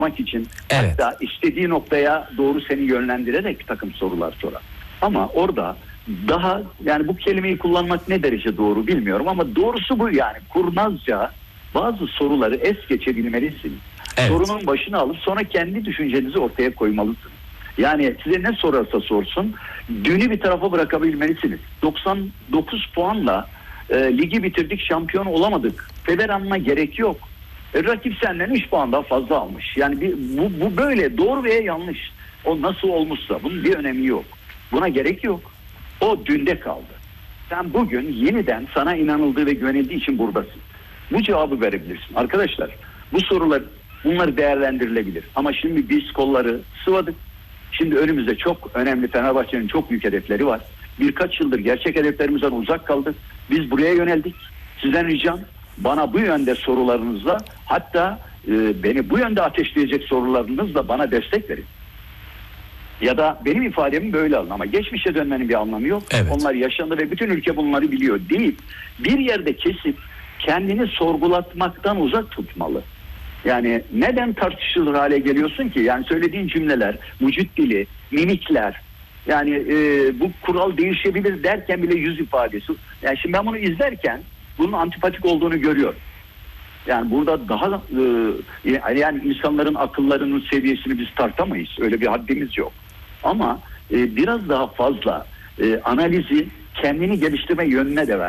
için Evet. hatta istediği noktaya doğru seni yönlendirerek bir takım sorular sorar. Ama orada daha, yani bu kelimeyi kullanmak ne derece doğru bilmiyorum ama doğrusu bu, yani kurnazca bazı soruları es geçebilmelisin. Evet. Sorunun başına alıp sonra kendi düşüncenizi ortaya koymalısın. Yani size ne sorarsa sorsun dünü bir tarafa bırakabilmelisiniz. 99 puanla ligi bitirdik, şampiyon olamadık. Federanına gerek yok. Rakip senden 3 puan daha fazla almış. Yani bu böyle doğru veya yanlış. O nasıl olmuşsa bunun bir önemi yok. Buna gerek yok. O dünde kaldı. Sen bugün yeniden sana inanıldığı ve güvenildiği için buradasın. Bu cevabı verebilirsin. Arkadaşlar bu sorular, bunlar değerlendirilebilir. Ama şimdi biz kolları sıvadık. Şimdi önümüzde çok önemli, Fenerbahçe'nin çok büyük hedefleri var. Birkaç yıldır gerçek hedeflerimizden uzak kaldık. Biz buraya yöneldik. Sizden ricam bana bu yönde sorularınızla, hatta beni bu yönde ateşleyecek sorularınızla bana destek verin. Ya da benim ifademi böyle alın ama geçmişe dönmenin bir anlamı yok. Evet. Onlar yaşandı ve bütün ülke bunları biliyor değil. Bir yerde kesip kendini sorgulatmaktan uzak tutmalı. Yani neden tartışılır hale geliyorsun ki? Yani söylediğin cümleler, vücut dili, mimikler, yani bu kural değişebilir derken bile yüz ifadesi. Yani şimdi ben bunu izlerken bunun antipatik olduğunu görüyorum. Yani burada daha yani insanların akıllarının seviyesini biz tartamayız. Öyle bir haddimiz yok. Ama biraz daha fazla analizi kendini geliştirme yönüne de ver.